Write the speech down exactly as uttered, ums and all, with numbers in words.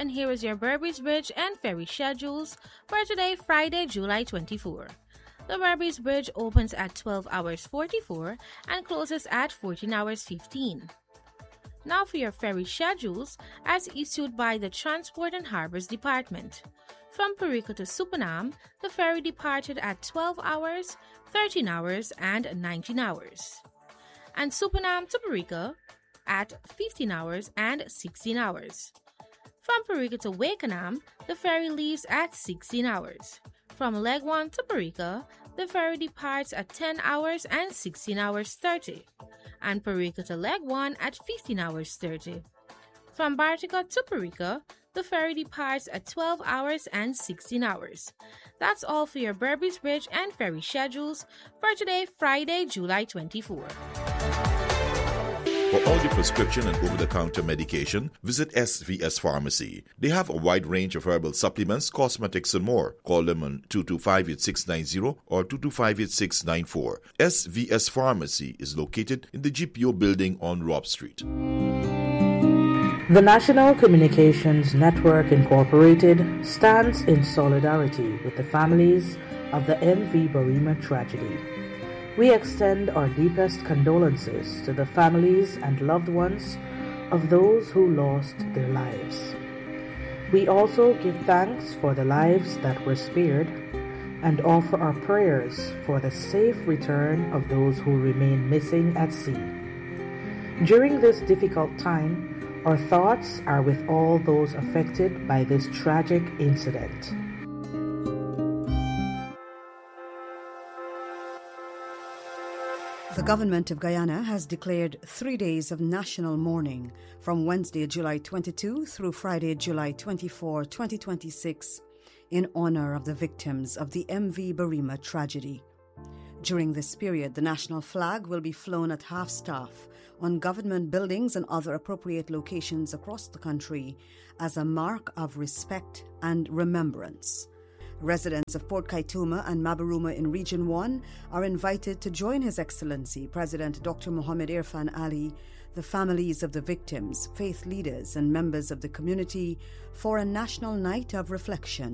and here is your Berbice Bridge and ferry schedules for today, Friday, July twenty-fourth. The Berbice Bridge opens at twelve hours forty-four and closes at fourteen hours fifteen. Now for your ferry schedules as issued by the Transport and Harbors Department. From Perico to Supanam, the ferry departed at twelve hours, thirteen hours, and nineteen hours. And Supanam to Perico at fifteen hours and sixteen hours. From Perico to Wakenham, the ferry leaves at sixteen hours. From Leg one to Perico, the ferry departs at ten hours and sixteen hours thirty. And Perico to Leg one at fifteen hours thirty. From Bartica to Perico, the ferry departs at twelve hours and sixteen hours. That's all for your Berbice Bridge and ferry schedules for today, Friday, July twenty-fourth. For all your prescription and over-the-counter medication, visit S V S Pharmacy. They have a wide range of herbal supplements, cosmetics, and more. Call them on two two five, eight six nine zero or two two five, eight six nine four. S V S Pharmacy is located in the G P O building on Robb Street. The National Communications Network Incorporated stands in solidarity with the families of the M V Barima tragedy. We extend our deepest condolences to the families and loved ones of those who lost their lives. We also give thanks for the lives that were spared and offer our prayers for the safe return of those who remain missing at sea. During this difficult time, our thoughts are with all those affected by this tragic incident. The government of Guyana has declared three days of national mourning from Wednesday, July twenty-second through Friday, July twenty-fourth, twenty twenty-six, in honor of the victims of the M V Barima tragedy. During this period, the national flag will be flown at half-staff on government buildings and other appropriate locations across the country as a mark of respect and remembrance. Residents of Port Kaituma and Mabaruma in Region one are invited to join His Excellency President Doctor Mohammed Irfan Ali, the families of the victims, faith leaders and members of the community for a national night of reflection